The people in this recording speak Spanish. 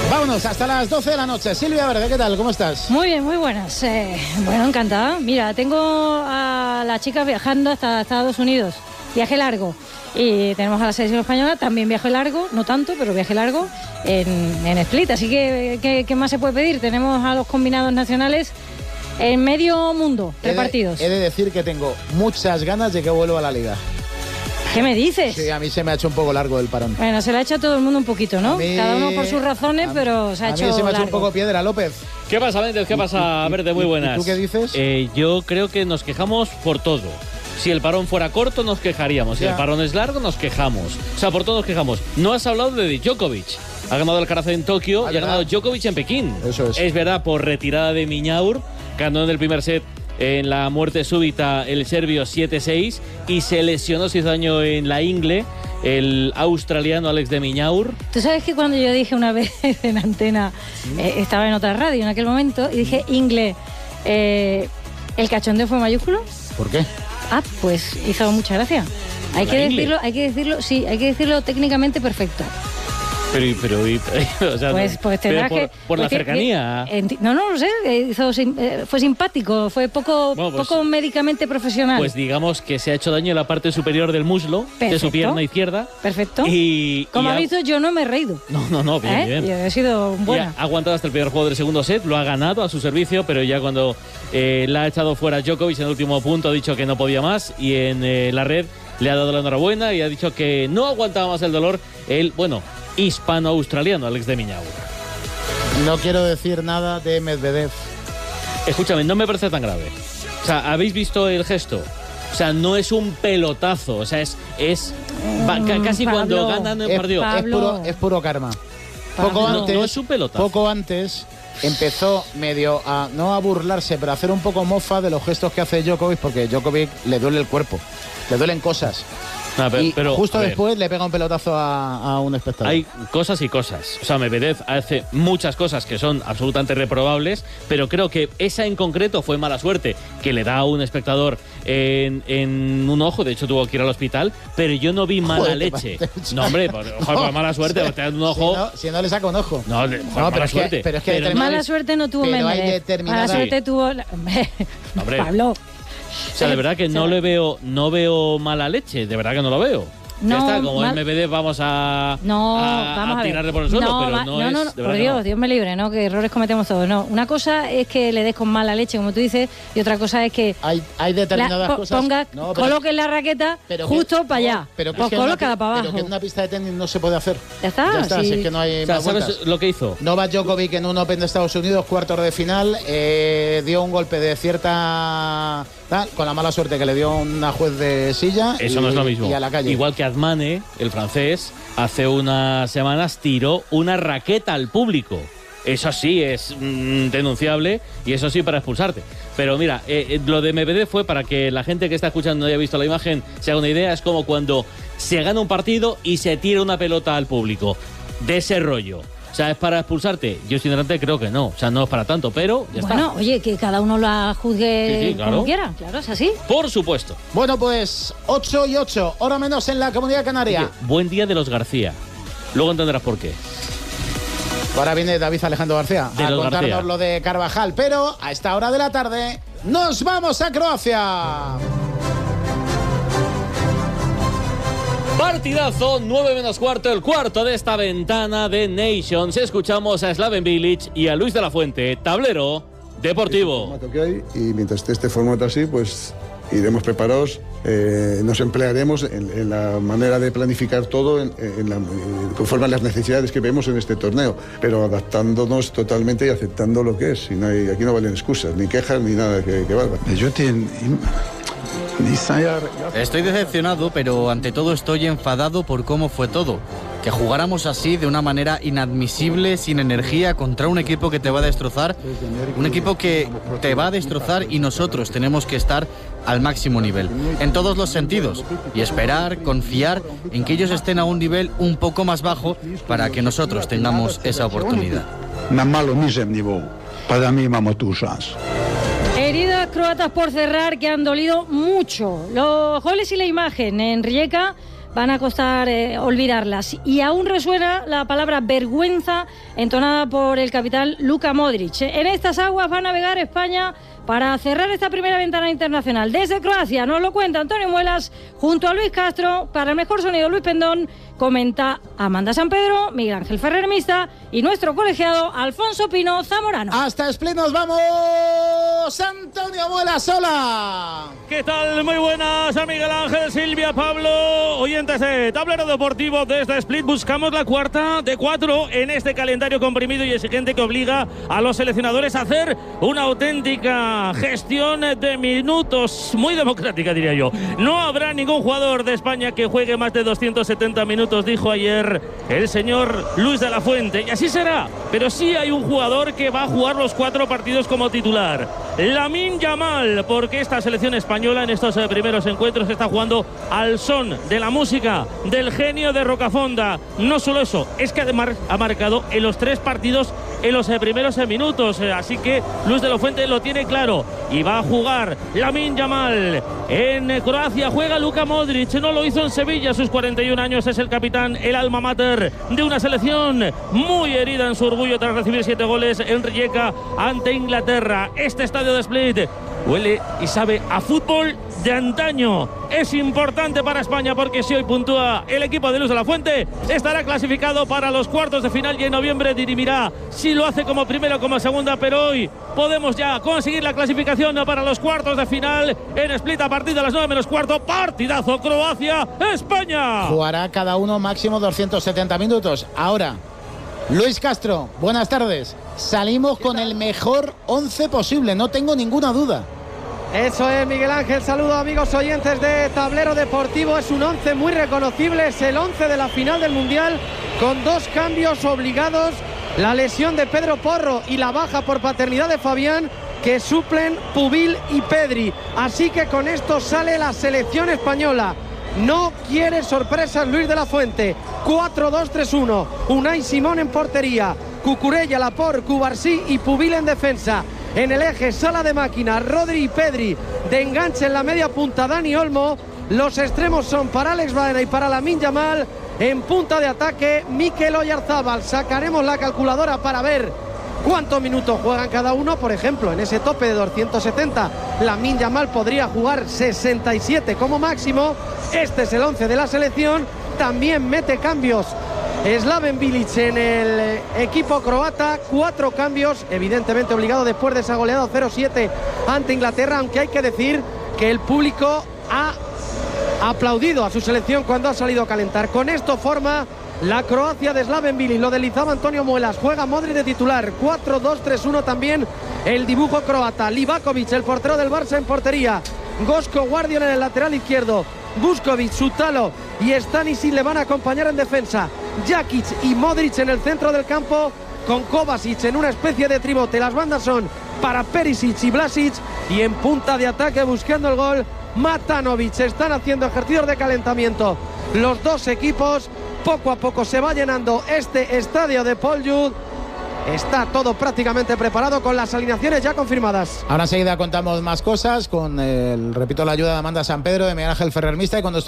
Vámonos, hasta las 12 de la noche. Silvia Verde, ¿qué tal? ¿Cómo estás? Muy bien, muy buenas. Bueno, encantada. Mira, tengo a las chicas viajando hasta Estados Unidos. Viaje largo. Y tenemos a la selección española, también viaje largo, no tanto, pero viaje largo en Split. Así que, ¿qué más se puede pedir? Tenemos a los combinados nacionales en medio mundo repartidos. He de decir que tengo muchas ganas de que vuelva a la Liga. ¿Qué me dices? Sí, a mí se me ha hecho un poco largo el parón. Bueno, se le ha hecho a todo el mundo un poquito, ¿no? Mí, cada uno por sus razones, pero se ha hecho largo. A mí se me ha hecho un poco piedra, López. ¿Qué pasa, Méndez? ¿Qué pasa, Verde? Muy buenas. ¿Y tú qué dices? Yo creo que nos quejamos por todo. Si el parón fuera corto, nos quejaríamos. Si el parón es largo, nos quejamos. O sea, por todo nos quejamos. No has hablado de Djokovic. Ha ganado el Alcaraz en Tokio y ha ganado Djokovic en Pekín. Eso es. Es verdad, por retirada de Miñaur. Ganó en el primer set en la muerte súbita el serbio 7-6 y se lesionó, se hizo daño en la ingle el australiano Alex de Miñaur. Tú sabes que cuando yo dije una vez en antena, estaba en otra radio en aquel momento, y dije ingle, ¿el cachondeo fue mayúsculo? ¿Por qué? Ah, pues hizo mucha gracia. Hay que decirlo técnicamente perfecto. Pero o sea, pues tendrás que... Por la cercanía. No lo sé, fue simpático, fue poco médicamente profesional. Pues digamos que se ha hecho daño en la parte superior del muslo, de su pierna izquierda. Perfecto. Y como has visto, yo no me he reído. No, bien. Yo he sido buena. Ha aguantado hasta el primer juego del segundo set, lo ha ganado a su servicio, pero ya cuando la ha echado fuera Djokovic en el último punto ha dicho que no podía más y en la red le ha dado la enhorabuena y ha dicho que no aguantaba más el dolor. Hispano-australiano, Alex de Miñaur. No quiero decir nada de Medvedev. Escúchame, no me parece tan grave. O sea, ¿habéis visto el gesto? O sea, no es un pelotazo. O sea, casi Pablo, cuando ganan el partido. Es puro karma. No es un pelotazo. Poco antes empezó medio no a burlarse, pero a hacer un poco mofa de los gestos que hace Djokovic, porque Djokovic le duele el cuerpo, le duelen cosas. Pero justo después le pega un pelotazo a un espectador. Hay cosas y cosas. O sea, Medvedev hace muchas cosas que son absolutamente reprobables, pero creo que esa en concreto fue mala suerte, que le da a un espectador en un ojo. De hecho, tuvo que ir al hospital, pero yo no vi mala leche. No, hombre, por mala suerte, te dan un ojo. Si no le saca un ojo. No, mala suerte. Pero mala suerte no tuvo Medvedev. Mala suerte tuvo... Hombre. Pablo. O sea, de verdad que no veo mala leche, de verdad que no lo veo. Ya está, como es Medvedev vamos a tirarle por el suelo, pero no, por Dios me libre, ¿no? Que errores cometemos todos. No, una cosa es que le des con mala leche, como tú dices, y otra cosa es que hay determinadas cosas. Coloques la raqueta justo para allá. Pero pues colócala para abajo. Pero que en una pista de tenis no se puede hacer. Ya está. Si es que no hay más ¿sabes vueltas. lo que hizo? Novak Djokovic en un Open de Estados Unidos, cuartos de final, dio un golpe de cierta... con la mala suerte que le dio una juez de silla. Eso no es lo mismo. Y a la calle. Igual que Admane, el francés, hace unas semanas tiró una raqueta al público. Eso sí es denunciable y eso sí para expulsarte. Pero mira, lo de Medvedev fue, para que la gente que está escuchando no haya visto la imagen se haga una idea, es como cuando se gana un partido y se tira una pelota al público. De ese rollo. O sea, ¿es para expulsarte? Yo sinceramente creo que no. O sea, no es para tanto, pero ya está. Bueno, oye, que cada uno la juzgue como quiera. Claro, es así. Por supuesto. Bueno, pues 8:08, hora menos en la Comunidad Canaria. Oye, buen día de los García. Luego entenderás por qué. Ahora viene David Alejandro García a contarnos García. lo de Carvajal. Pero a esta hora de la tarde nos vamos a Croacia. Partidazo, 9:15, el cuarto de esta ventana de Nations. Escuchamos a Slaven Bilic y a Luis de la Fuente, tablero deportivo. Este formato que hay, y mientras esté este formato así, pues iremos preparados, nos emplearemos en la manera de planificar todo conforme a las necesidades que vemos en este torneo, pero adaptándonos totalmente y aceptando lo que es. Y aquí no valen excusas, ni quejas, ni nada que valga. Estoy decepcionado, pero ante todo estoy enfadado por cómo fue todo. Que jugáramos así, de una manera inadmisible, sin energía, contra un equipo que te va a destrozar. Un equipo que te va a destrozar y nosotros tenemos que estar al máximo nivel, en todos los sentidos. Y esperar, confiar en que ellos estén a un nivel un poco más bajo para que nosotros tengamos esa oportunidad. Na malo nižem nivou, pa da mi imamo tu šansu. Heridas croatas por cerrar que han dolido mucho. Los goles y la imagen en Rijeka van a costar olvidarlas. Y aún resuena la palabra vergüenza entonada por el capitán Luka Modric. En estas aguas va a navegar España para cerrar esta primera ventana internacional. Desde Croacia nos lo cuenta Antonio Muelas junto a Luis Castro. Para el mejor sonido, Luis Pendón. Comenta Amanda San Pedro, Miguel Ángel Ferrer Mista y nuestro colegiado Alfonso Pino Zamorano. Hasta Split nos vamos. Antonio Muelas, hola. ¿Qué tal? Muy buenas a Miguel Ángel, Silvia, Pablo, oyentes de Tablero Deportivo desde Split. Buscamos la cuarta de 4 en este calendario comprimido y exigente que obliga a los seleccionadores a hacer una auténtica gestión de minutos, muy democrática diría yo. No habrá ningún jugador de España que juegue más de 270 minutos, dijo ayer el señor Luis de la Fuente, y así será, pero sí hay un jugador que va a jugar los 4 partidos como titular, Lamine Yamal, porque esta selección española en estos primeros encuentros está jugando al son de la música del genio de Rocafonda. No solo eso, es que además ha marcado en los 3 partidos en los primeros minutos, así que Luis de la Fuente lo tiene claro y va a jugar Lamine Yamal. En Croacia juega Luka Modric, no lo hizo en Sevilla a sus 41 años, es el capitán, el alma mater de una selección muy herida en su orgullo tras recibir 7 goles en Rijeka ante Inglaterra. Este estadio de Split huele y sabe a fútbol de antaño. Es importante para España porque si hoy puntúa el equipo de Luis de la Fuente, estará clasificado para los cuartos de final y en noviembre dirimirá si lo hace como primera o como segunda, pero hoy podemos ya conseguir la clasificación para los cuartos de final en Split a partir de las 9 menos cuarto. Partidazo Croacia-España. Jugará cada uno máximo 270 minutos. Ahora, Luis Castro, buenas tardes. Salimos con el mejor 11 posible, no tengo ninguna duda. Eso es, Miguel Ángel. Saludos, amigos oyentes de Tablero Deportivo. Es un 11 muy reconocible, es el 11 de la final del Mundial, con 2 cambios obligados: la lesión de Pedro Porro y la baja por paternidad de Fabián, que suplen Pubil y Pedri. Así que con esto sale la selección española. No quiere sorpresas Luis de la Fuente. 4-2-3-1. Unai Simón en portería, Cucurella, Laporte, Cubarsí y Pubil en defensa. En el eje, Sala de Máquina, Rodri y Pedri. De enganche en la media punta, Dani Olmo. Los extremos son para Alex Baena y para Lamine Yamal. En punta de ataque, Mikel Oyarzábal. Sacaremos la calculadora para ver cuántos minutos juegan cada uno. Por ejemplo, en ese tope de 270, Lamine Yamal podría jugar 67 como máximo. Este es el 11 de la selección. También mete cambios Slaven Bilic en el equipo croata. 4 cambios, evidentemente obligado después de esa goleada 0-7 ante Inglaterra, aunque hay que decir que el público ha aplaudido a su selección cuando ha salido a calentar. Con esto forma la Croacia de Slaven Bilic. Lo deslizaba Antonio Muelas. Juega Modric de titular. 4-2-3-1 también el dibujo croata. Livakovic, el portero del Barça, en portería. Gosko Guardiol en el lateral izquierdo. Buskovic, Sutalo y Stanisic le van a acompañar en defensa. Jakic y Modric en el centro del campo, con Kovacic en una especie de tribote. Las bandas son para Perisic y Vlasic, y en punta de ataque buscando el gol, Matanovic. Están haciendo ejercicios de calentamiento los dos equipos. Poco a poco se va llenando este estadio de Poljud. Está todo prácticamente preparado con las alineaciones ya confirmadas. Ahora enseguida contamos más cosas con, repito, la ayuda de Amanda San Pedro, de Miguel Ángel Ferrer Mista, y con nuestro